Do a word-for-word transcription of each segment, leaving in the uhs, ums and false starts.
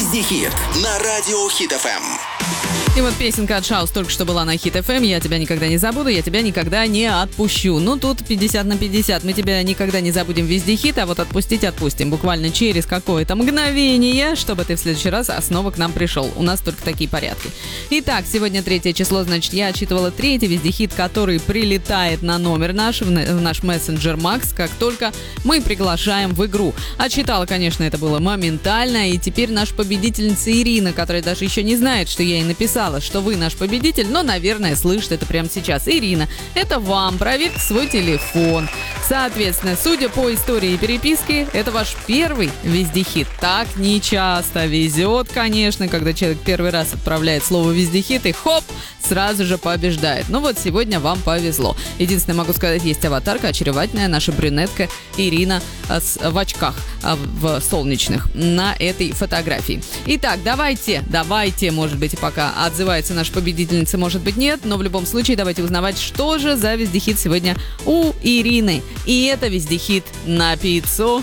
Вездехит на радио Хит эф эм. И вот песенка от Шаус только что была на Хит эф эм. Я тебя никогда не забуду, я тебя никогда не отпущу. Ну, тут пятьдесят на пятьдесят. Мы тебя никогда не забудем Вездехит, а вот отпустить отпустим. Буквально через какое-то мгновение, чтобы ты в следующий раз снова к нам пришел. У нас только такие порядки. Итак, сегодня третье число, значит, я отчитывала третий Вездехит, который прилетает на номер наш, в наш мессенджер Макс, как только мы приглашаем в игру. Отчитала, конечно, это было моментально, и теперь наша победительница Ирина, которая даже еще не знает, что я ей написала, что вы наш победитель, но, наверное, слышит это прямо сейчас. Ирина, это вам, проверьте свой телефон. Соответственно, судя по истории переписки, это ваш первый Вездехит. Так не часто везет, конечно, когда человек первый раз отправляет слово Вездехит и хоп, сразу же побеждает. Ну вот сегодня вам повезло. Единственное, могу сказать, есть аватарка очаровательная, наша брюнетка Ирина с, в очках, в солнечных, на этой фотографии. Итак, давайте, давайте, может быть, пока отзывается наша победительница, может быть, нет, но в любом случае давайте узнавать, что же за Вездехит сегодня у Ирины. И это Вездехит на пиццу.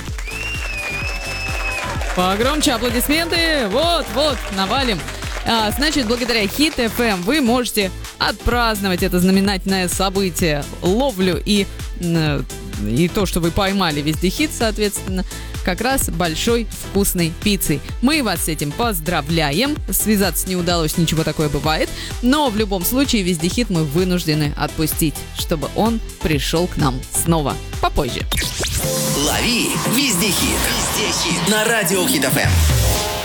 Погромче аплодисменты. Вот, вот, навалим. А, значит, благодаря Хит эф эм вы можете отпраздновать это знаменательное событие, ловлю и, и то, что вы поймали Вездехит, соответственно, как раз большой вкусной пиццей. Мы вас с этим поздравляем. Связаться не удалось, ничего такое бывает. Но в любом случае Вездехит мы вынуждены отпустить, чтобы он пришел к нам снова попозже. Лови Вездехит. Вездехит на радио Хит эф эм.